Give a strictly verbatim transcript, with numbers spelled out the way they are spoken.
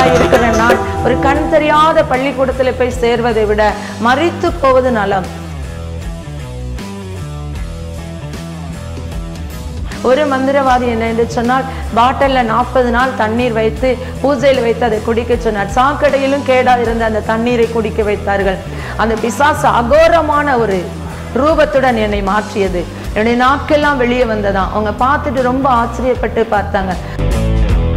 பிள்ளைகளாய் இருக்கிற நான் ஒரு கண் தெரியாத பள்ளிக்கூடத்தில் போய் சேர்வதை விட மரித்து போவது நலம். ஒரு மந்திரவாதி என்ன என்று சொன்னால், பாட்டில்ல நாற்பது நாள் தண்ணீர் வைத்து பூஜையில் வைத்து அதை குடிக்க சொன்னார். சாக்கடையிலும் கேடா இருந்த அந்த தண்ணீரை குடிக்க வைத்தார்கள். அந்த பிசாசு அகோரமான ஒரு ரூபத்துடன் என்னை மாற்றியது. என்னுடைய நாக்கெல்லாம் வெளியே வந்ததான். அவங்க பார்த்துட்டு ரொம்ப ஆச்சரியப்பட்டு பார்த்தாங்க.